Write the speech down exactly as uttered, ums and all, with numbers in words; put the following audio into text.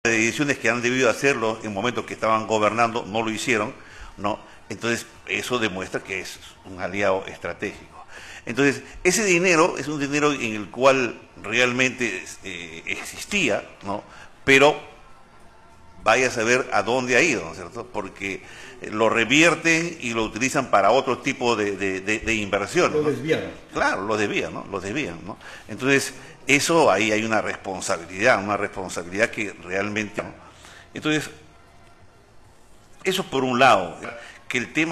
de decisiones que han debido hacerlo en momentos que estaban gobernando, no lo hicieron, ¿no? Entonces, eso demuestra que es un aliado estratégico. Entonces, ese dinero es un dinero en el cual realmente eh, existía, ¿no? Pero vaya a saber a dónde ha ido, ¿no es cierto? Porque lo revierten y lo utilizan para otro tipo de, de, de, de inversión. Lo ¿no? desvían. Claro, lo desvían, ¿no? Lo desvían, ¿no? Entonces, eso ahí hay una responsabilidad, una responsabilidad que realmente... ¿no? Entonces, eso por un lado, que el tema...